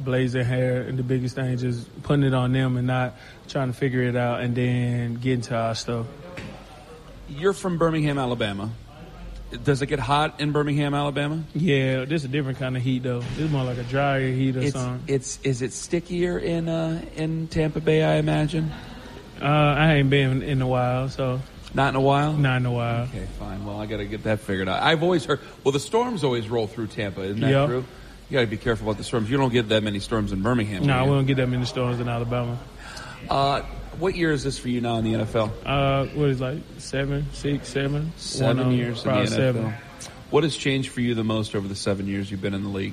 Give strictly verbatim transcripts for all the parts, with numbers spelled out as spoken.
blazing hair, and the biggest thing is just putting it on them and not trying to figure it out and then getting to our stuff. You're from Birmingham, Alabama. Does it get hot in Birmingham, Alabama? Yeah, this is a different kind of heat, though. This is more like a drier heat or it's, something. It's Is it stickier in uh, in Tampa Bay, I imagine? Uh, I ain't been in a while, so... Not in a while? Not in a while. Okay, fine. Well, I got to get that figured out. I've always heard... Well, the storms always roll through Tampa, isn't that yep. true? You got to be careful about the storms. You don't get that many storms in Birmingham. No, we don't get that many storms in Alabama. Uh, what year is this for you now in the N F L? Uh, what is it, like seven, six, seven? Seven One years in the N F L. Seven. What has changed for you the most over the seven years you've been in the league?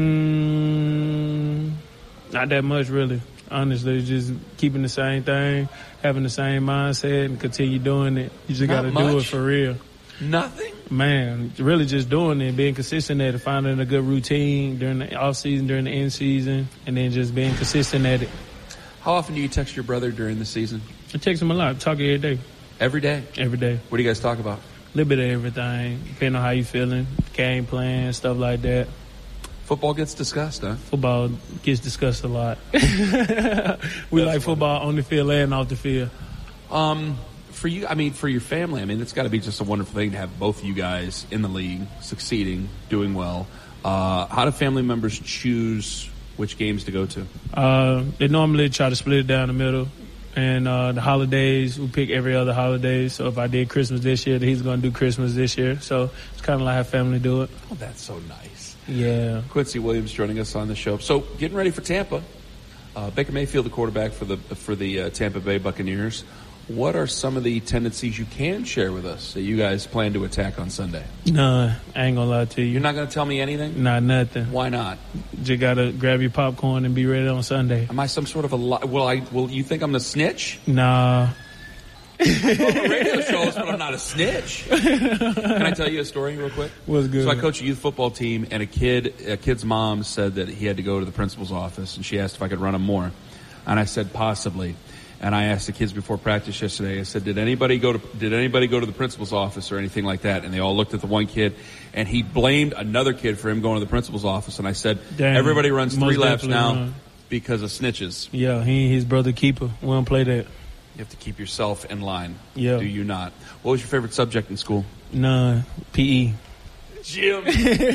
Mm, not that much, really. Honestly, just keeping the same thing, having the same mindset, and continue doing it. You just got to do it for real. Nothing? Man, really just doing it, being consistent at it, finding a good routine during the off season, during the end season, and then just being consistent at it. How often do you text your brother during the season? I text him a lot. Talk every day. Every day? Every day. What do you guys talk about? A little bit of everything, depending on how you feeling, game plan, stuff like that. Football gets discussed, huh? Football gets discussed a lot. we That's like funny. football on the field and off the field. Um, for you, I mean, for your family, I mean, it's got to be just a wonderful thing to have both of you guys in the league, succeeding, doing well. Uh, how do family members choose which games to go to? Uh, they normally try to split it down the middle. And uh, the holidays, we pick every other holiday. So if I did Christmas this year, he's going to do Christmas this year. So it's kind of like how family do it. Oh, that's so nice. Yeah. Quincy Williams joining us on the show. So getting ready for Tampa. Uh, Baker Mayfield, the quarterback for the for the uh, Tampa Bay Buccaneers. What are some of the tendencies you can share with us that you guys plan to attack on Sunday? Nah, I ain't going to lie to you. You're not going to tell me anything? Nah, nothing. Why not? Just got to grab your popcorn and be ready on Sunday. Am I some sort of a li- Will I? Will you think I'm the snitch? Nah. I go to radio shows, but I'm not a snitch. Can I tell you a story real quick? What's good? So I coach a youth football team, and a kid, a kid's mom said that he had to go to the principal's office, and she asked if I could run him more. And I said possibly. And I asked the kids before practice yesterday, I said, did anybody go to, did anybody go to the principal's office or anything like that? And they all looked at the one kid, and he blamed another kid for him going to the principal's office. And I said, Damn, everybody runs three laps now run. because of snitches. Yeah, he and his brother keeper. We don't play that. You have to keep yourself in line. Yeah. Do you not? What was your favorite subject in school? None. P E. Jim.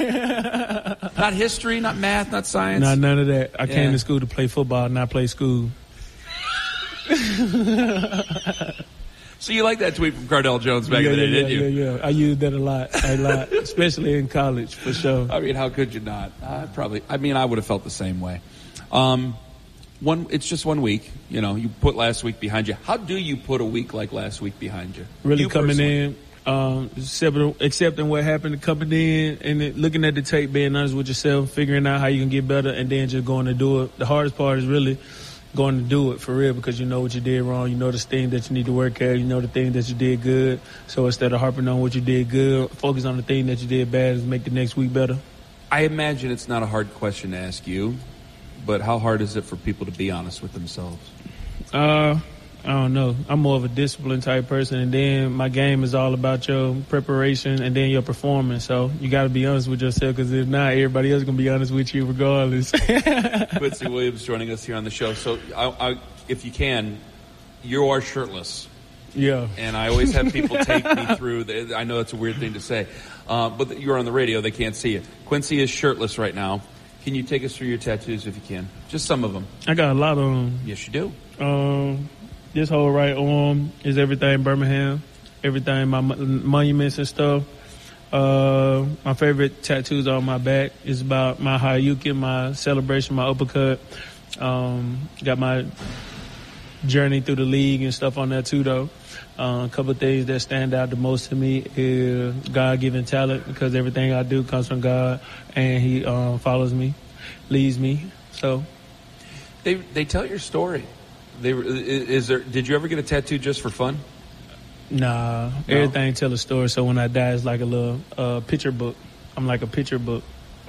Not history, not math, not science? Not none of that. I Yeah. came to school to play football, not play school. So you like that tweet from Cardell Jones back yeah, in the day, yeah, didn't you? Yeah, yeah. I used that a lot, a lot, especially in college, for sure. I mean, how could you not? I probably. I mean, I would have felt the same way. Um, one. It's just one week. You know, you put last week behind you. How do you put a week like last week behind you? Really you coming personally. in, um, accepting, accepting what happened, coming in, and then looking at the tape, being honest with yourself, figuring out how you can get better, and then just going to do it. The hardest part is really going to do it for real, because you know what you did wrong. You know the thing that you need to work at. You know the thing that you did good. So instead of harping on what you did good, focus on the thing that you did bad and make the next week better. I imagine it's not a hard question to ask you, but how hard is it for people to be honest with themselves? Uh, I don't know. I'm more of a disciplined type person, and then my game is all about your preparation and then your performance. So you got to be honest with yourself, because if not, everybody else is going to be honest with you regardless. Quincy Williams joining us here on the show. So I, I, if you can, you are shirtless. Yeah. And I always have people take me through. The, I know that's a weird thing to say, uh, but you're on the radio. They can't see you. Quincy is shirtless right now. Can you take us through your tattoos if you can? Just some of them. I got a lot of them. Yes, you do. Um, this whole right arm is everything Birmingham, everything my mon- monuments and stuff. Uh, my favorite tattoos on my back is about my Hayukin, my celebration, my uppercut. Um, got my journey through the league and stuff on that too, though. Uh, a couple of things that stand out the most to me is God-given talent, because everything I do comes from God, and He uh, follows me, leads me. So they they tell your story. They is there? Did you ever get a tattoo just for fun? Nah, No? everything tell a story. So when I die, it's like a little uh, picture book. I'm like a picture book.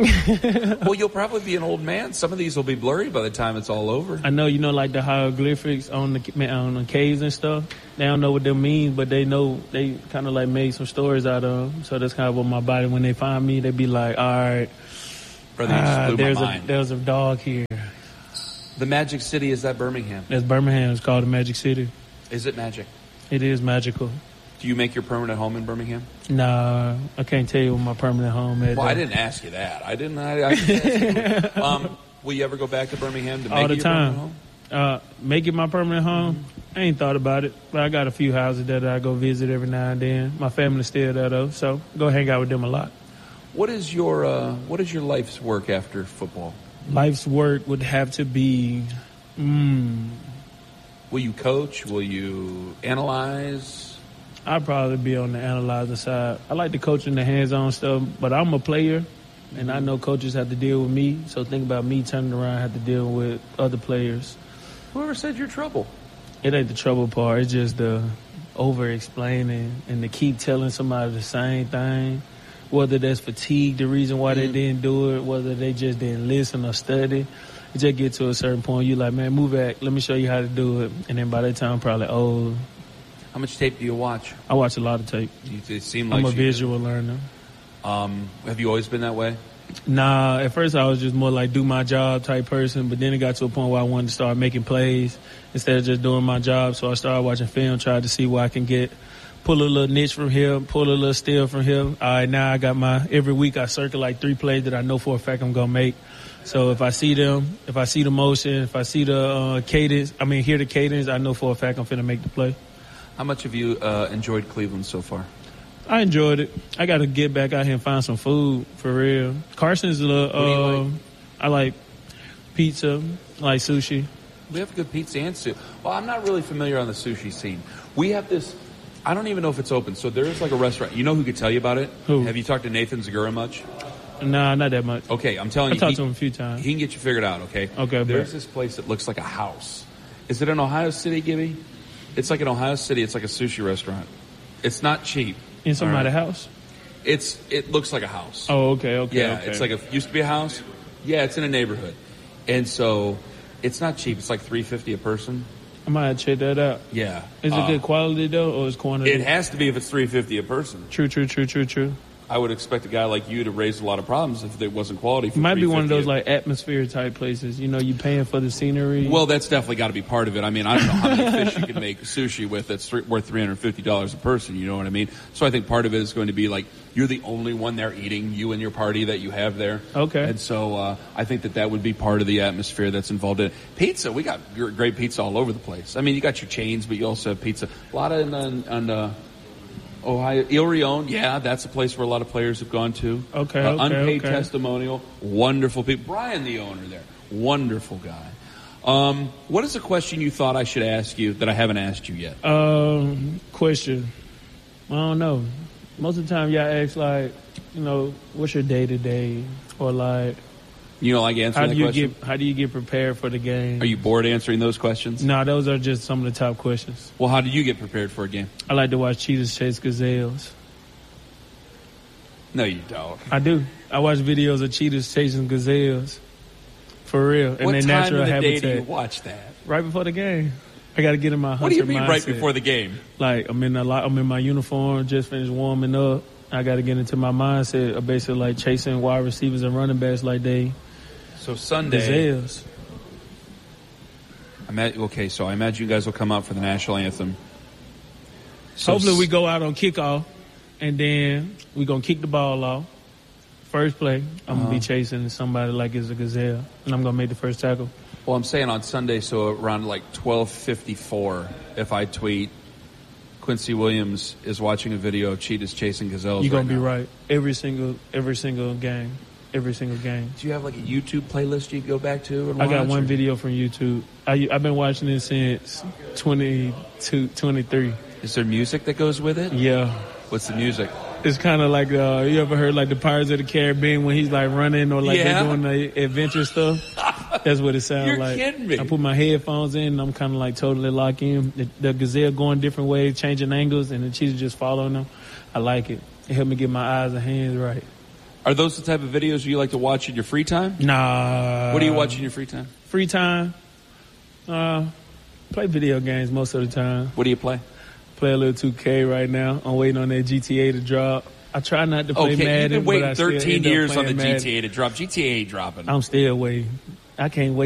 Well, you'll probably be an old man. Some of these will be blurry by the time it's all over. I know, you know, like the hieroglyphics on the on the caves and stuff. They don't know what them mean, but they know, they kind of like made some stories out of them. So that's kind of what my body, when they find me, they be like, all right, Brother, you just ah, blew there's my a mind. there's a dog here. The Magic City, is that Birmingham? That's Birmingham. It's called the Magic City. Is it magic? It is magical. Do you make your permanent home in Birmingham? Nah, I can't tell you where my permanent home is. Well, I didn't ask you that. I didn't. I, I didn't ask you. Um, will you ever go back to Birmingham to make all the it your time? permanent home? Uh, make it my permanent home? Mm-hmm. I ain't thought about it, but I got a few houses that I go visit every now and then. My family's still there though, so go hang out with them a lot. What is your uh, What is your life's work after football? Life's work would have to be. Mm, Will you coach? Will you analyze? I'd probably be on the analyzer side. I like to coach in the hands-on stuff, but I'm a player, and I know coaches have to deal with me. So think about me turning around, have to deal with other players. Whoever said you're trouble? It ain't the trouble part. It's just the over-explaining and to keep telling somebody the same thing, whether that's fatigue, the reason why mm-hmm. they didn't do it, whether they just didn't listen or study. It just get to a certain point, you like, man, move back. Let me show you how to do it. And then by that time, I'm probably old. How much tape do you watch? I watch a lot of tape. You, it seem like I'm a you visual do. learner. Um, have you always been that way? Nah, at first I was just more like do my job type person, but then it got to a point where I wanted to start making plays instead of just doing my job. So I started watching film, tried to see where I can get, pull a little niche from here, pull a little steal from here. All right, now I got my, every week I circle like three plays that I know for a fact I'm going to make. So if I see them, if I see the motion, if I see the uh, cadence, I mean, hear the cadence, I know for a fact I'm finna make the play. How much have you uh, enjoyed Cleveland so far? I enjoyed it. I got to get back out here and find some food for real. Carson's a little. What do you uh, like? I like pizza, I like sushi. We have good pizza and sushi. Well, I'm not really familiar on the sushi scene. We have this. I don't even know if it's open. So there is like a restaurant. You know who could tell you about it? Who? Have you talked to Nathan Zagura much? Nah, not that much. Okay, I'm telling I you. talked he, to him a few times. He can get you figured out, okay? Okay, There's bet. this place that looks like a house. Is it in Ohio City, Gibby? It's like in Ohio City. It's like a sushi restaurant. It's not cheap. In somebody's right? house? It's It looks like a house. Oh, okay, okay, Yeah, okay. it's like a, used to be a house. Yeah, it's in a neighborhood. And so it's not cheap. It's like three hundred fifty dollars a person. I might check that out. Yeah. Is it uh, good quality, though, or is quantity? It has to be if it's three hundred fifty dollars a person. True, true, true, true, true. I would expect a guy like you to raise a lot of problems if it wasn't quality. For It might be one of those three hundred fifty dollars. like atmosphere type places. You know, you paying for the scenery. Well, that's definitely got to be part of it. I mean, I don't know how many fish you can make sushi with that's th- worth three hundred fifty dollars a person. You know what I mean? So I think part of it is going to be like you're the only one there eating, you and your party that you have there. Okay. And so uh, I think that that would be part of the atmosphere that's involved in it. Pizza, we got gr- great pizza all over the place. I mean, you got your chains, but you also have pizza. A lot of on, on uh, Ohio, Il Rione, yeah, that's a place where a lot of players have gone to. Okay, uh, okay, Unpaid okay. testimonial, wonderful people. Brian, the owner there, wonderful guy. Um, what is a question you thought I should ask you that I haven't asked you yet? Um, question. I don't know. Most of the time, y'all ask like, you know, what's your day to day, or like, You don't like how answering do that you question? get how do you get prepared for the game? Are you bored answering those questions? No, those are just some of the top questions. Well, how do you get prepared for a game? I like to watch cheetahs chase gazelles. No, you don't. I do. I watch videos of cheetahs chasing gazelles. For real, in what their time natural of the habitat. day do you watch that? Right before the game. I got to get in my hunter What do you mean mindset. right before the game? Like I'm in a lot. I'm in my uniform, just finished warming up. I got to get into my mindset of basically like chasing wide receivers and running backs like they So Sunday. gazelles. I'm at, okay, so I imagine you guys will come out for the national anthem. So Hopefully we s- go out on kickoff, and then we gonna kick the ball off. First play, I'm gonna Uh-huh. be chasing somebody like it's a gazelle, and I'm gonna make the first tackle. Well, I'm saying on Sunday, so around like twelve fifty-four, if I tweet, Quincy Williams is watching a video of cheetahs chasing gazelles. You're gonna right be now. right every single every single game, every single game. Do you have like a YouTube playlist you go back to? And I got watch, one or- video from YouTube. I, I've been watching it since twenty-two, twenty-three. Is there music that goes with it? Yeah. What's the music? It's kind of like, uh, you ever heard like the Pirates of the Caribbean when he's like running or like Yeah. they're doing the adventure stuff? That's what it sounds You're like. kidding me. I put my headphones in and I'm kind of like totally locked in. The, the gazelle going different ways, changing angles, and the cheetah just following them. I like it. It helped me get my eyes and hands right. Are those the type of videos you like to watch in your free time? Nah. What do you watch in your free time? Free time? Uh, play video games most of the time. What do you play? Play a little two K right now. I'm waiting on that G T A to drop. I try not to play Okay, Madden, you've been but I waiting still thirteen end up years on the playing Madden. G T A to drop. G T A ain't dropping. I'm still waiting. I can't wait.